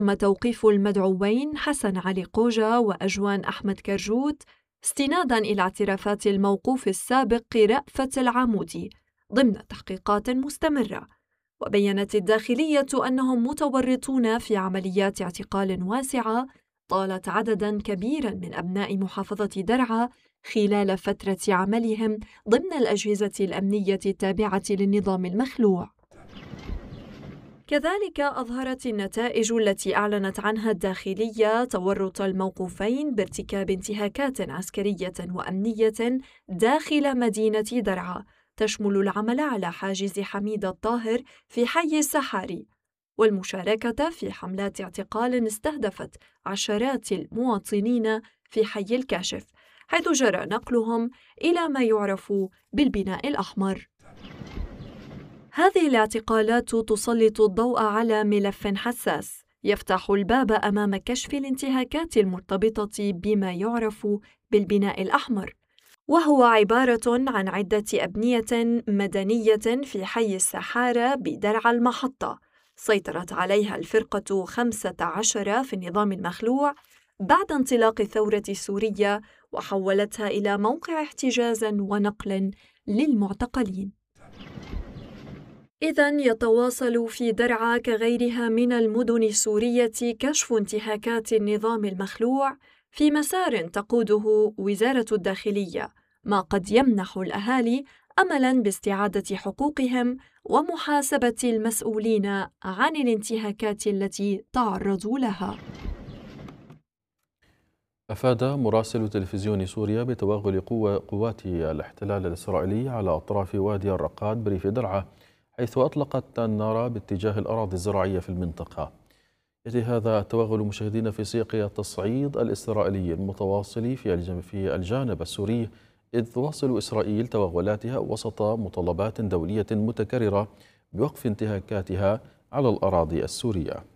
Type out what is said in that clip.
تم توقيف المدعوين حسن علي قوجة وأجوان أحمد كرجوت استناداً إلى اعترافات الموقوف السابق رأفت العامودي ضمن تحقيقات مستمرة. وبيّنت الداخلية أنهم متورطون في عمليات اعتقال واسعة طالت عدداً كبيراً من أبناء محافظة درعا خلال فترة عملهم ضمن الأجهزة الأمنية التابعة للنظام المخلوع. كذلك أظهرت النتائج التي أعلنت عنها الداخلية تورط الموقوفين بارتكاب انتهاكات عسكرية وأمنية داخل مدينة درعا تشمل العمل على حاجز حميد الطاهر في حي السحاري والمشاركة في حملات اعتقال استهدفت عشرات المواطنين في حي الكاشف، حيث جرى نقلهم إلى ما يعرف بالبناء الأحمر. هذه الاعتقالات تسلط الضوء على ملف حساس يفتح الباب أمام كشف الانتهاكات المرتبطة بما يعرف بالبناء الأحمر، وهو عبارة عن عدة أبنية مدنية في حي السحارة بدرعا المحطة سيطرت عليها الفرقة 15 في النظام المخلوع بعد انطلاق الثورة السورية وحولتها إلى موقع احتجاز ونقل للمعتقلين. إذن يتواصل في درعا كغيرها من المدن السورية كشف انتهاكات النظام المخلوع في مسار تقوده وزارة الداخلية، ما قد يمنح الأهالي أملاً باستعادة حقوقهم ومحاسبة المسؤولين عن الانتهاكات التي تعرضوا لها. أفاد مراسل تلفزيون سوريا بتوغل قوات الاحتلال الإسرائيلي على أطراف وادي الرقاد بريف درعا، حيث أطلقت النار باتجاه الأراضي الزراعية في المنطقة. يأتي هذا التوغل مشاهدين في سياق التصعيد الإسرائيلي المتواصل في الجانب السوري، إذ تواصل إسرائيل توغلاتها وسط مطالبات دولية متكررة بوقف انتهاكاتها على الأراضي السورية.